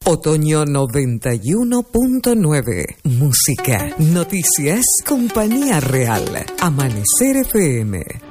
Otoño 91.9. Música, noticias, compañía real. Amanecer FM